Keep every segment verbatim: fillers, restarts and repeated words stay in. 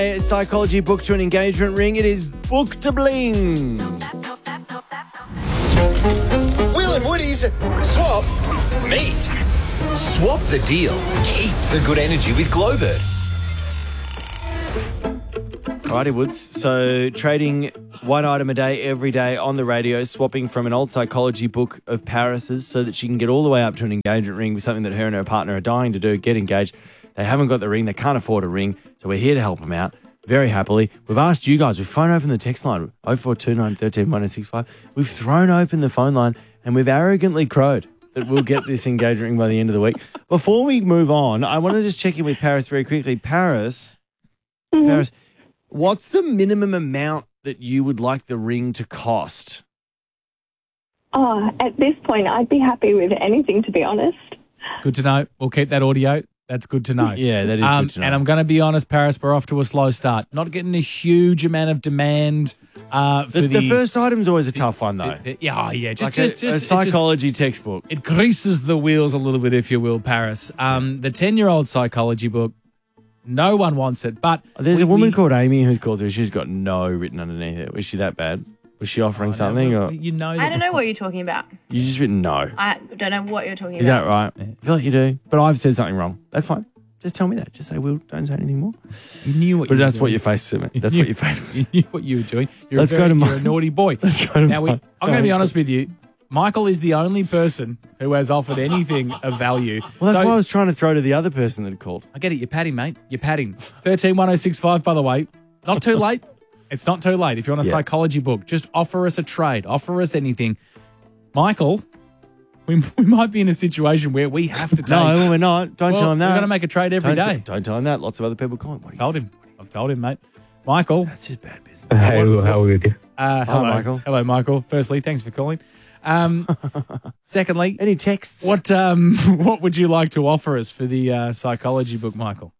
Psychology book to an engagement ring. It is Book to Bling. Will and Woody's Swap Meet. Swap the deal. Keep the good energy with Glowbird. Alrighty, Woods. So trading one item a day every day on the radio, swapping from an old psychology book of Paris's so that she can get all the way up to an engagement ring with something that her and her partner are dying to do, get engaged. They haven't got the ring. They can't afford a ring. So we're here to help them out very happily. We've asked you guys. We've thrown open the text line, oh four two nine, one three, one oh six five. We've thrown open the phone line and we've arrogantly crowed that we'll get this engagement ring by the end of the week. Before we move on, I want to just check in with Paris very quickly. Paris, mm-hmm. Paris, what's the minimum amount that you would like the ring to cost? Oh, at this point, I'd be happy with anything, to be honest. It's good to know. We'll keep that audio. That's good to know. Yeah, that is um, good to know. And I'm going to be honest, Paris, we're off to a slow start. Not getting a huge amount of demand uh, for the, the... The first item's always a tough one, though. The, the, yeah, oh, yeah. Just, like just, a, just, a psychology it just, textbook. It greases the wheels a little bit, if you will, Paris. Um, the ten-year-old psychology book, no one wants it, but... There's we, a woman we, called Amy who's called through. She's got no written underneath it. Was she that bad? Was she offering oh, something? No, or you know I don't know what you're talking about. You just written no. I don't know what you're talking Is about. that right? Yeah. I feel like you do. But I've said something wrong. That's fine. Just tell me that. Just say, Will, don't say anything more. You knew what but you were that's doing. what your face said, mate. That's what your face was. You knew what you were doing. You're, Let's a, very, go to you're my, a naughty boy. Let's go to now, we, my, I'm going to be honest with you. Michael is the only person who has offered anything of value. Well, that's so, why I was trying to throw to the other person that had called. I get it. You're padding, mate. You're padding. thirteen one oh six five, by the way. Not too late. It's not too late. If you're on a yeah. psychology book, just offer us a trade. Offer us anything. Michael, we, we might be in a situation where we have to take... No, we're not. Don't well, tell him that. We're going to make a trade every don't day. T- don't tell him that. Lots of other people calling. What I've told him. I've told him, mate. Michael. That's just bad business. Hey, what, how are you? Uh, hello, Hi, Michael. Hello, Michael. Firstly, thanks for calling. Um, secondly, any texts? What um, what would you like to offer us for the uh, psychology book, Michael?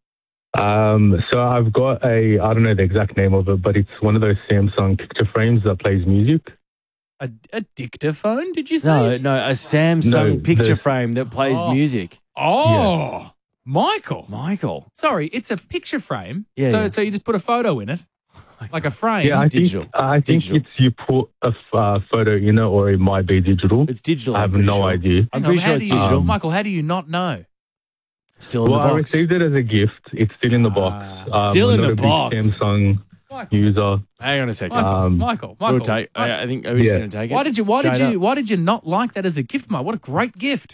Um, so I've got a, I don't know the exact name of it, but it's one of those Samsung picture frames that plays music. A, a dictaphone, did you say? No, no, a Samsung No, picture the- frame that plays Oh. music. Oh, Yeah. Michael. Michael. Sorry, it's a picture frame. Yeah, So yeah. so you just put a photo in it, like a frame. Yeah, I digital. think I It's think digital. it's you put a f- uh, photo in it, or it might be digital. It's digital. I I'm have pretty no sure. idea. I'm Hang pretty on, sure how it's do you, digital. Um, Michael, how do you not know? Still in Well, the I box. received it as a gift. It's still in the box. Ah. Um, Still I'm in not the a big box. Samsung Michael, user. Hang on a second. Michael, Um, Michael, Michael. We'll take. Michael. I, I think. Are we just Yeah. going to take it? Why did you? Why did Straight you? up? Why did you not like that as a gift, Mike? What a great gift!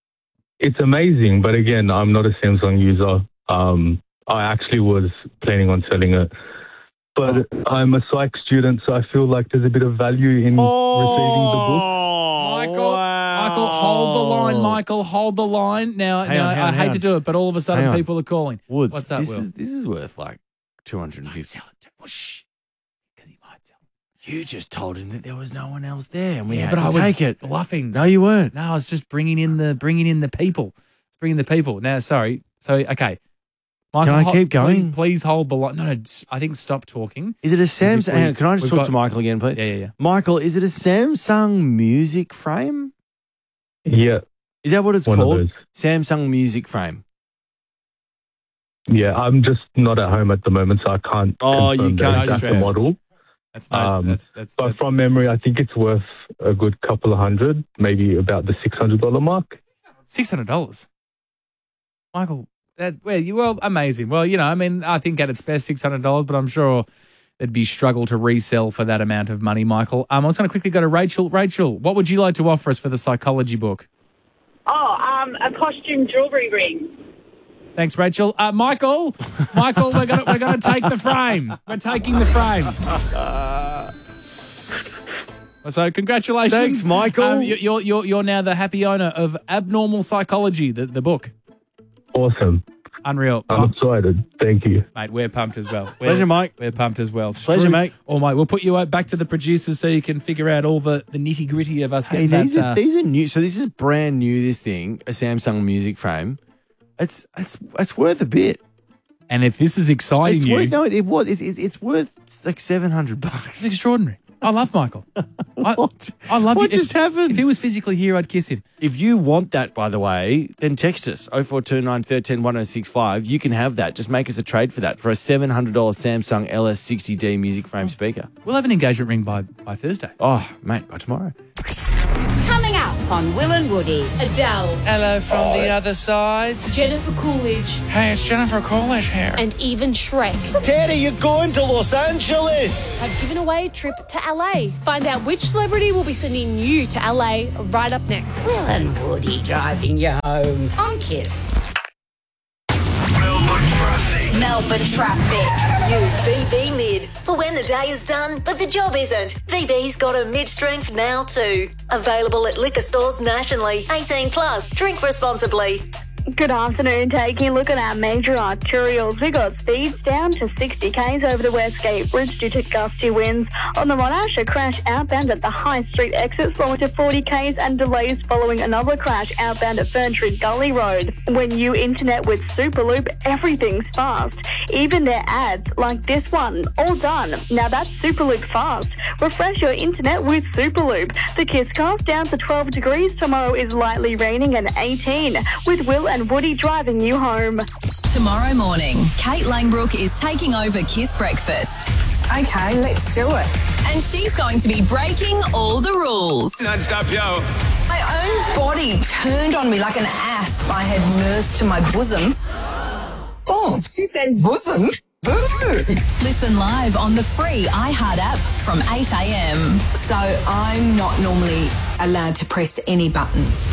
It's amazing, but again, I'm not a Samsung user. Um, I actually was planning on selling it, but I'm a psych student, so I feel like there's a bit of value in receiving the book. Oh, Michael, wow. Michael, hold the line, Michael, hold the line. Now, Hang now on, hang I on, hate hang to on. do it, but all of a sudden Hang on. people are calling. Woods. What's that, this Will? is this is worth like two hundred and fifty. Sell it. Well, shh, because he might sell. You just told him that there was no one else there, and we Yeah, had but to I was take it. bluffing. No, you weren't. No, I was just bringing in the bringing in the people, bringing the people. Now, sorry. So, okay, Michael, Can I ho- keep going? Please, please hold the line. No, no. s- I think stop talking. Is it a if Samsung? we- hang on, can I just we've talk got- to Michael again, please? Yeah, yeah, yeah. Michael, is it a Samsung music frame? Yeah, Is that what it's one of called? those. Samsung music frame. Yeah, I'm just not at home at the moment, so I can't. Oh, you confirm the can't exact stress. model. That's nice. Um, that's that's. But that- from memory, I think it's worth a good couple of hundred, maybe about the six hundred dollar mark. Six hundred dollars, Michael. That well, you well, amazing. Well, you know, I mean, I think at its best, six hundred dollars, but I'm sure there'd be struggle to resell for that amount of money, Michael. Um, I was going to quickly go to Rachel. Rachel, what would you like to offer us for the psychology book? Oh, um, a costume jewellery ring. Thanks, Rachel. Uh, Michael, Michael, we're gonna we're gonna take the frame. We're taking the frame. So, congratulations, Thanks, Michael. Um, you- you're you're you're now the happy owner of Abnormal Psychology, the the book. Awesome. Unreal. I'm excited. Thank you. Mate, we're pumped as well. We're, Pleasure, Mike. We're pumped as well. Pleasure, Stru- mate. Oh, mate, we'll put you uh, back to the producers so you can figure out all the, the nitty gritty of us Hey, getting these that. are uh, these are new. So this is brand new. This thing, a Samsung music frame. It's it's it's worth a bit. and if this is exciting It's you, worth no. It was. It's, it's, it's worth it's like seven hundred it's bucks. extraordinary. I love Michael. What? I, I love What you. just if, happened? If he was physically here, I'd kiss him. If you want that, by the way, then text us oh four two nine, one three, one oh six five. You can have that. Just make us a trade for that for a seven hundred dollars Samsung L S sixty D music frame speaker. We'll have an engagement ring by, by Thursday. Oh, mate, by tomorrow. Coming up on Will and Woody. Adele. Hello from the other side. Jennifer Coolidge. Hey, it's Jennifer Coolidge here. And even Shrek Teddy, you're going to Los Angeles. have given away a trip to L A. Find out which celebrity will be sending you to L A right up next. Will and Woody driving you home on Kiss. Melbourne traffic. Melbourne traffic. New V B Mid. For when the day is done, but the job isn't. V B's got a mid-strength now too. Available at liquor stores nationally. eighteen plus. Drink responsibly. Good afternoon. Taking a look at our major arterials. We got speeds down to sixty k's over the Westgate Bridge due to gusty winds. On the Monash, a crash outbound at the High Street exit slowing to forty k's and delays following another crash outbound at Ferntree Gully Road. When you internet with Superloop, everything's fast. Even their ads, like this one, all done. Now that's Superloop fast. Refresh your internet with Superloop. The Kisscast down to twelve degrees. Tomorrow is lightly raining and eighteen. With Will and Woody driving you home. Tomorrow morning, Kate Langbrook is taking over Kiss Breakfast. Okay, let's do it. And she's going to be breaking all the rules. Non-stop, yo. My own body turned on me like an asp I had nursed to my bosom. Oh, she said bosom. Listen live on the free iHeart app from eight a.m. So I'm not normally allowed to press any buttons.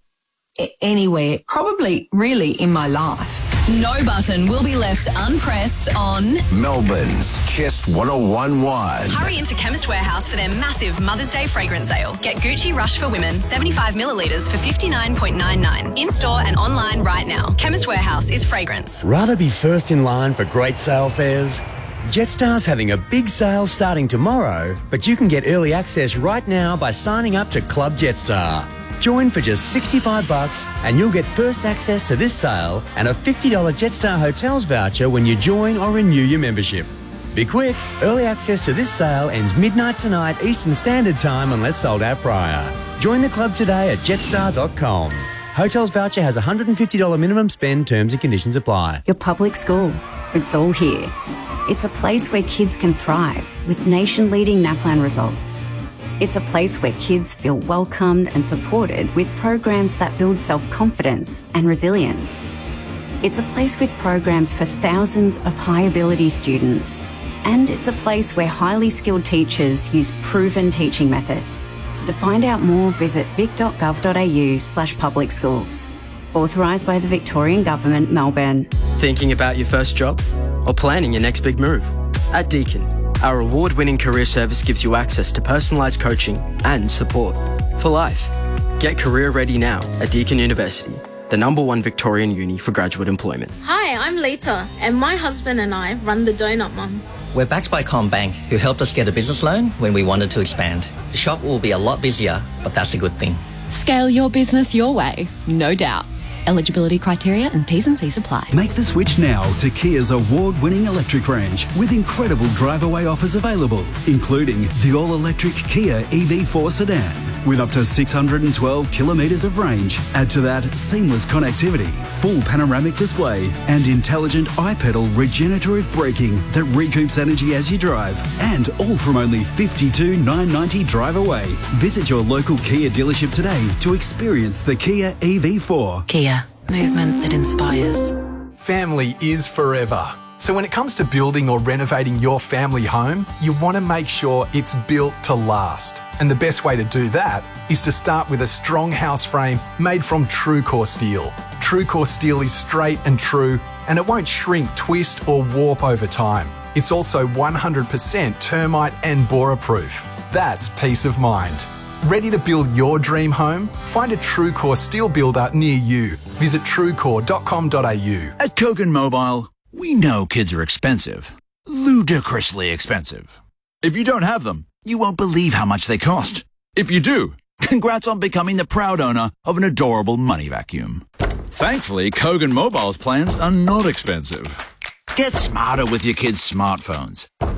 Anywhere, probably really in my life. No button will be left unpressed on Melbourne's Kiss one oh one point one. Hurry into Chemist Warehouse for their massive Mother's Day fragrance sale. Get Gucci Rush for Women, seventy-five millilitres for fifty-nine ninety-nine. In-store and online right now. Chemist Warehouse is fragrance. Rather be first in line for great sale fares? Jetstar's having a big sale starting tomorrow, but you can get early access right now by signing up to Club Jetstar. Join for just sixty-five bucks and you'll get first access to this sale and a fifty dollars Jetstar Hotels voucher when you join or renew your membership. Be quick, early access to this sale ends midnight tonight Eastern Standard Time unless sold out prior. Join the club today at jetstar dot com. Hotels voucher has a one hundred fifty dollars minimum spend, terms and conditions apply. Your public school, it's all here. It's a place where kids can thrive with nation-leading NAPLAN results. It's a place where kids feel welcomed and supported with programs that build self-confidence and resilience. It's a place with programs for thousands of high-ability students. And it's a place where highly skilled teachers use proven teaching methods. To find out more, visit vic dot gov dot a u slash public schools. Authorised by the Victorian Government, Melbourne. Thinking about your first job? Or planning your next big move? At Deakin, our award-winning career service gives you access to personalised coaching and support for life. Get career ready now at Deakin University, the number one Victorian uni for graduate employment. Hi, I'm Lita, and my husband and I run the Donut Mum. We're backed by CommBank, who helped us get a business loan when we wanted to expand. The shop will be a lot busier, but that's a good thing. Scale your business your way, no doubt. Eligibility criteria and T's and C's apply. Make the switch now to Kia's award-winning electric range with incredible drive-away offers available, including the all-electric Kia E V four sedan with up to six hundred twelve kilometres of range. Add to that seamless connectivity, full panoramic display and intelligent iPedal regenerative braking that recoups energy as you drive, and all from only fifty-two thousand nine hundred ninety drive away. Visit your local Kia dealership today to experience the Kia E V four. Kia. Movement that inspires. Family is forever. So when it comes to building or renovating your family home, you want to make sure it's built to last. And the best way to do that is to start with a strong house frame made from TrueCore steel. TrueCore steel is straight and true, and it won't shrink, twist or warp over time. It's also one hundred percent termite and borer proof. That's peace of mind. Ready to build your dream home? Find a TrueCore steel builder near you. Visit truecore dot com dot a u. At Kogan Mobile, we know kids are expensive. Ludicrously expensive. If you don't have them, you won't believe how much they cost. If you do, congrats on becoming the proud owner of an adorable money vacuum. Thankfully, Kogan Mobile's plans are not expensive. Get smarter with your kids' smartphones.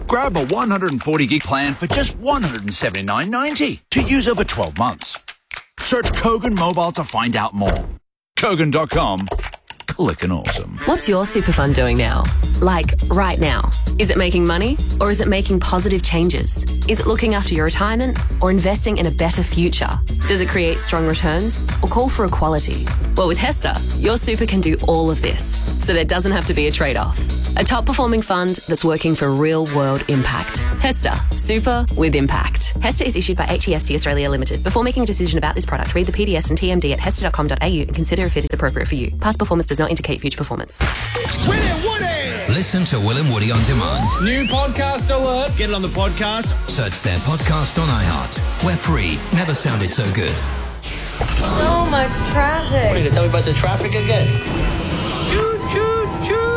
Grab a one hundred forty gig plan for just one hundred seventy-nine ninety to use over twelve months. Search Kogan Mobile to find out more. Kogan dot com. Clickin' awesome. What's your super fund doing now? Like, right now? Is it making money or is it making positive changes? Is it looking after your retirement or investing in a better future? Does it create strong returns or call for equality? Well, with Hester, your super can do all of this, so there doesn't have to be a trade-off. A top-performing fund that's working for real-world impact. Hester, super with impact. Hester is issued by H E S T Australia Limited. Before making a decision about this product, read the P D S and T M D at hester dot com dot a u and consider if it is appropriate for you. Past performance does not indicate future performance. William Woody! Listen to Will and Woody on demand. New podcast alert. Get it on the podcast. Search their podcast on iHeart. We're free. Never sounded so good. So much traffic. What, are you going to tell me about the traffic again? Choo, choo, choo.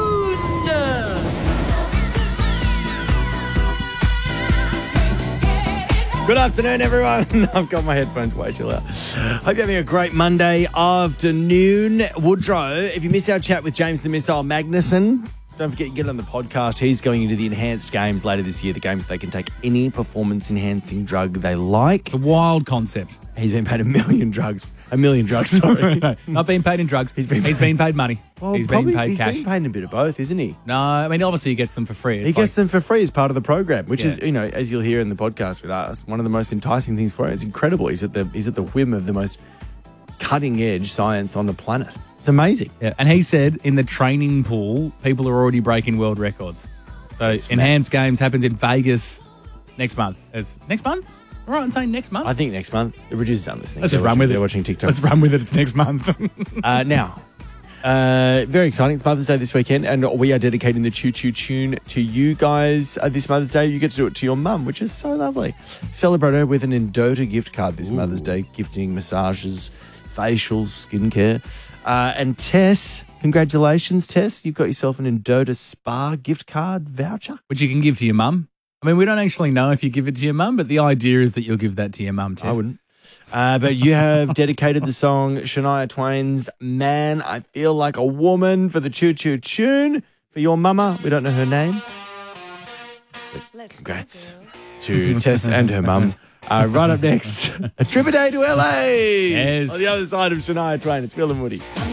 Good afternoon, everyone. I've got my headphones way too loud. Hope you're having a great Monday afternoon. Woodrow, if you missed our chat with James the Missile Magnuson, don't forget you get it on the podcast. He's going into the enhanced games later this year, the games they can take any performance-enhancing drug they like. A wild concept. He's been paid a million drugs. A million drugs, sorry. No, not being paid in drugs. He's been, he's been paid money. Well, he's probably, been paid he's cash. He's been paid in a bit of both, isn't he? No, I mean, obviously he gets them for free. It's he like, gets them for free as part of the program, which Yeah. is, you know, as you'll hear in the podcast with us, one of the most enticing things for him. It's incredible. He's at the he's at the whim of the most cutting-edge science on the planet. It's amazing. Yeah, and he said in the training pool, people are already breaking world records. So That's enhanced games happens in Vegas next month. It's next month? All right, I'm saying next month. I think next month. The producers aren't listening. Let's They're just run watching- with it. They're watching TikTok. Let's run with it. It's next month. uh, now, uh, very exciting. It's Mother's Day this weekend, and we are dedicating the Choo Choo Tune to you guys uh, this Mother's Day. You get to do it to your mum, which is so lovely. Celebrate her with an Endota gift card this Mother's Day, gifting massages, facials, skincare. Uh, and Tess, congratulations, Tess. You've got yourself an Endota Spa gift card voucher. Which you can give to your mum. I mean, we don't actually know if you give it to your mum, but the idea is that you'll give that to your mum, Tess. I wouldn't. Uh, but you have dedicated the song Shania Twain's Man, I Feel Like a Woman for the Choo Choo Tune for your mama. We don't know her name. But congrats to Tess and her mum. Uh, right up next, a trip a day to L A. Yes. On the other side of Shania Twain, it's Will and Woody.